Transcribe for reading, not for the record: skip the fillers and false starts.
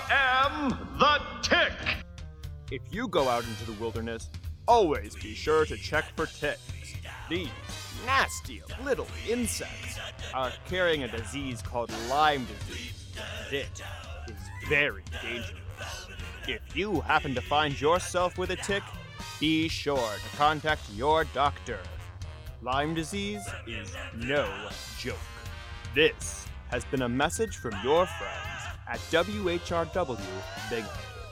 am the Tick! If you go out into the wilderness, always be sure to check for ticks. These nasty little insects are carrying a disease called Lyme disease. It is very dangerous. If you happen to find yourself with a tick, be sure to contact your doctor. Lyme disease is no joke. This has been a message from your friends at WHRW Bingham.